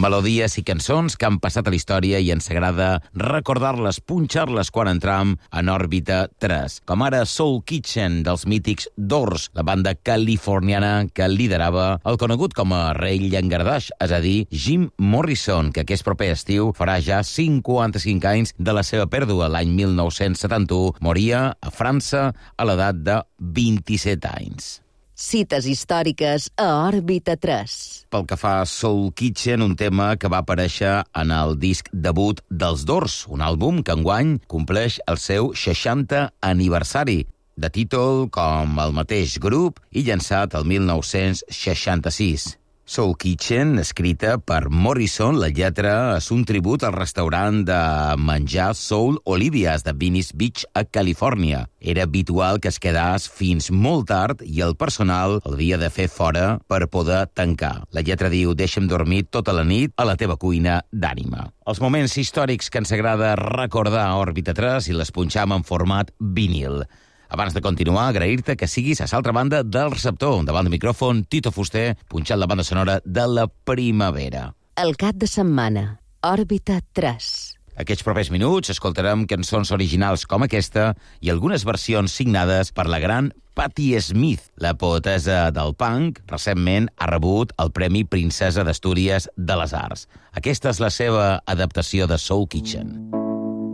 Melodies i cançons que han passat a la història i ens agrada recordar-les, punxar-les quan entram en òrbita 3. Com ara Soul Kitchen, dels mítics Doors, la banda californiana que liderava el conegut com a rei llangardaix, és a dir, Jim Morrison, que aquest proper estiu farà ja 55 anys de la seva pèrdua. L'any 1971 moria a França a l'edat de 27 anys. Cites històriques a Òrbita 3. Pel que fa a Soul Kitchen, un tema que va aparèixer en el disc debut dels Doors, un àlbum que enguany compleix el seu 60 aniversari, de títol com el mateix grup i llançat el 1966. Soul Kitchen, escrita per Morrison, la lletra és un tribut al restaurant de menjar Soul Olivia's de Venice Beach, a Califòrnia. Era habitual que es quedés fins molt tard i el personal el havia de fer fora per poder tancar. La lletra diu: deixa'm dormir tota la nit a la teva cuina d'ànima. Els moments històrics que ens agrada recordar a Òrbita 3 i les punxam en format vinil. Abans de continuar, agrair-te que siguis a l'altra banda del receptor. Davant del micròfon, Tito Fuster, punxant la banda sonora de la primavera. El cap de setmana, Òrbita 3. Aquests propers minuts escoltarem cançons originals com aquesta i algunes versions signades per la gran Patti Smith. La poetessa del punk recentment ha rebut el Premi Princesa d'Astúries de les Arts. Aquesta és la seva adaptació de Soul Kitchen.